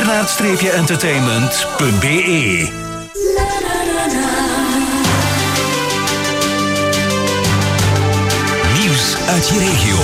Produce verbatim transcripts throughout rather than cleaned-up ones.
bernhard entertainment punt b e. Nieuws uit je regio.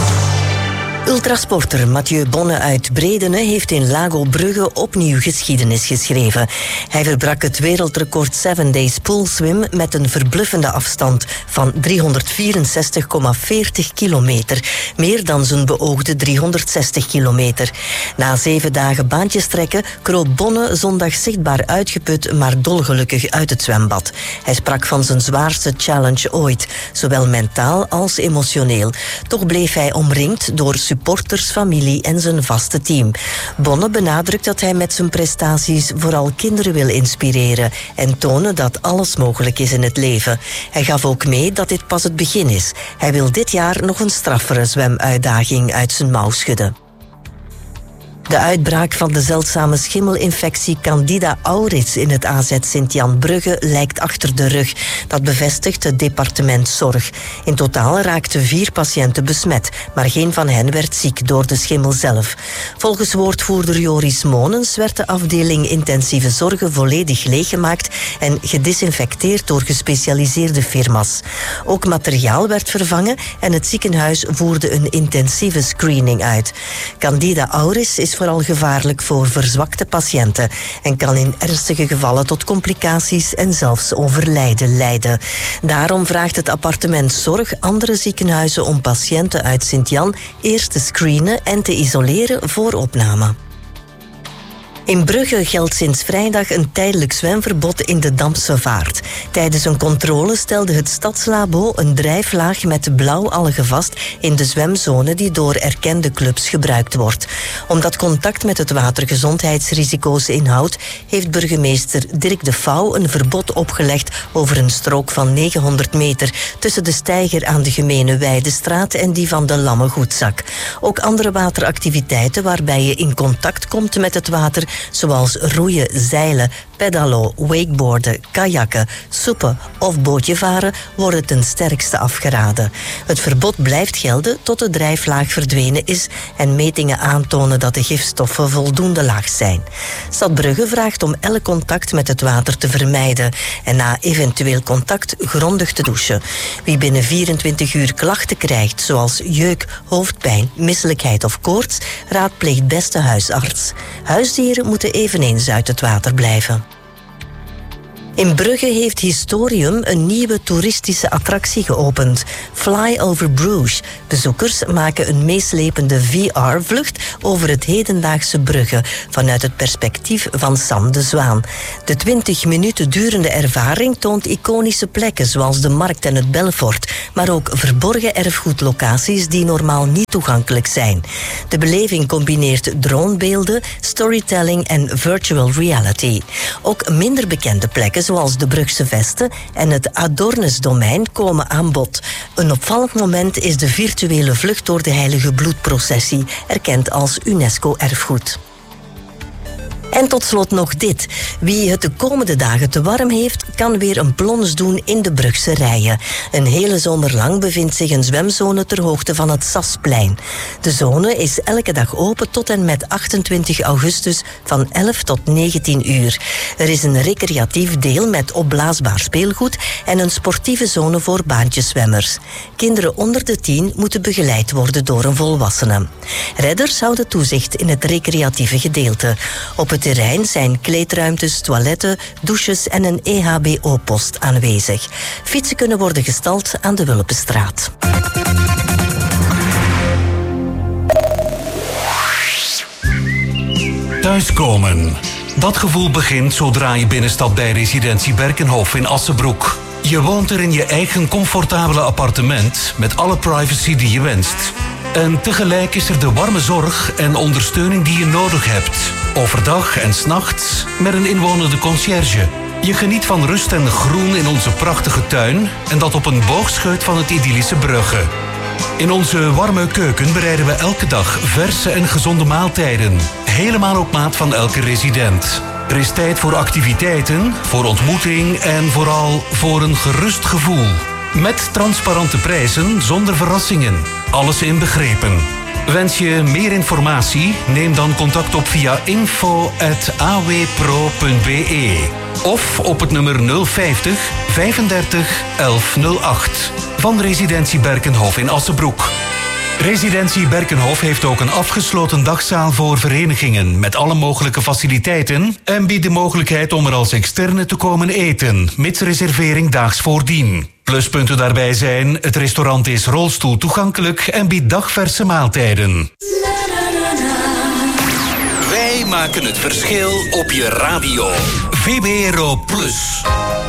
Ultrasporter Mathieu Bonne uit Bredene heeft in Lago Brugge opnieuw geschiedenis geschreven. Hij verbrak het wereldrecord seven days poolswim met een verbluffende afstand van driehonderdvierenzestig komma veertig kilometer. Meer dan zijn beoogde driehonderdzestig kilometer. Na zeven dagen baantjes trekken kroop Bonne zondag zichtbaar uitgeput, maar dolgelukkig uit het zwembad. Hij sprak van zijn zwaarste challenge ooit, zowel mentaal als emotioneel. Toch bleef hij omringd door supporters, familie en zijn vaste team. Bonne benadrukt dat hij met zijn prestaties vooral kinderen wil inspireren en tonen dat alles mogelijk is in het leven. Hij gaf ook mee dat dit pas het begin is. Hij wil dit jaar nog een straffere zwemuitdaging uit zijn mouw schudden. De uitbraak van de zeldzame schimmelinfectie Candida auris in het A Z Sint-Jan Brugge lijkt achter de rug. Dat bevestigt het departement Zorg. In totaal raakten vier patiënten besmet, maar geen van hen werd ziek door de schimmel zelf. Volgens woordvoerder Joris Monens werd de afdeling intensieve zorgen volledig leeggemaakt en gedisinfecteerd door gespecialiseerde firma's. Ook materiaal werd vervangen en het ziekenhuis voerde een intensieve screening uit. Candida auris is vooral gevaarlijk voor verzwakte patiënten en kan in ernstige gevallen tot complicaties en zelfs overlijden leiden. Daarom vraagt het appartement Zorg andere ziekenhuizen om patiënten uit Sint-Jan eerst te screenen en te isoleren voor opname. In Brugge geldt sinds vrijdag een tijdelijk zwemverbod in de Damse Vaart. Tijdens een controle stelde het Stadslabo een drijflaag met blauw algen vast in de zwemzone die door erkende clubs gebruikt wordt. Omdat contact met het water gezondheidsrisico's inhoudt, heeft burgemeester Dirk de Vouw een verbod opgelegd over een strook van negenhonderd meter tussen de steiger aan de Gemene Weidestraat en die van de Lamme Goedzak. Ook andere wateractiviteiten waarbij je in contact komt met het water, zoals roeien, zeilen, pedalo, wakeboarden, kajakken, soepen of bootje varen, worden ten sterkste afgeraden. Het verbod blijft gelden tot de drijflaag verdwenen is en metingen aantonen dat de gifstoffen voldoende laag zijn. Stad Brugge vraagt om elk contact met het water te vermijden en na eventueel contact grondig te douchen. Wie binnen vierentwintig uur klachten krijgt, zoals jeuk, hoofdpijn, misselijkheid of koorts, raadpleegt beste huisarts. Huisdieren moeten eveneens uit het water blijven. In Brugge heeft Historium een nieuwe toeristische attractie geopend. Fly over Bruges. Bezoekers maken een meeslepende V R-vlucht over het hedendaagse Brugge vanuit het perspectief van Sam de Zwaan. De twintig minuten durende ervaring toont iconische plekken zoals de Markt en het Belfort, maar ook verborgen erfgoedlocaties die normaal niet toegankelijk zijn. De beleving combineert dronebeelden, storytelling en virtual reality. Ook minder bekende plekken zoals de Brugse Vesten en het Adornes-domein komen aan bod. Een opvallend moment is de virtuele vlucht door de Heilige Bloedprocessie, erkend als UNESCO-erfgoed. En tot slot nog dit. Wie het de komende dagen te warm heeft, kan weer een plons doen in de Brugse Rijen. Een hele zomer lang bevindt zich een zwemzone ter hoogte van het Sasplein. De zone is elke dag open tot en met achtentwintig augustus van elf tot negentien uur. Er is een recreatief deel met opblaasbaar speelgoed en een sportieve zone voor baantjeszwemmers. Kinderen onder de tien moeten begeleid worden door een volwassene. Redders houden toezicht in het recreatieve gedeelte. Op het terrein zijn kleedruimtes, toiletten, douches en een E H B O-post aanwezig. Fietsen kunnen worden gestald aan de Wulpenstraat. Thuiskomen. Dat gevoel begint zodra je binnenstapt bij residentie Berkenhof in Assenbroek. Je woont er in je eigen comfortabele appartement met alle privacy die je wenst. En tegelijk is er de warme zorg en ondersteuning die je nodig hebt. Overdag en 's nachts met een inwonende conciërge. Je geniet van rust en groen in onze prachtige tuin en dat op een boogscheut van het idyllische Brugge. In onze warme keuken bereiden we elke dag verse en gezonde maaltijden. Helemaal op maat van elke resident. Er is tijd voor activiteiten, voor ontmoeting en vooral voor een gerust gevoel. Met transparante prijzen zonder verrassingen. Alles inbegrepen. Wens je meer informatie? Neem dan contact op via info at a w pro punt b e of op het nummer nul vijftig vijfendertig elf nul acht van Residentie Berkenhof in Assebroek. Residentie Berkenhof heeft ook een afgesloten dagzaal voor verenigingen met alle mogelijke faciliteiten en biedt de mogelijkheid om er als externe te komen eten, mits reservering daags voordien. Pluspunten daarbij zijn: het restaurant is rolstoel toegankelijk en biedt dagverse maaltijden. Wij maken het verschil op je radio. V B R O Plus.